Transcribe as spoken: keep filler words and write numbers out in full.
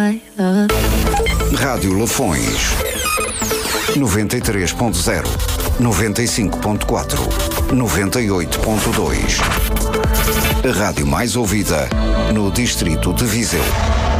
I love. Rádio Lafões. noventa e três ponto zero, noventa e cinco ponto quatro, noventa e oito ponto dois. A rádio mais ouvida no distrito de Viseu.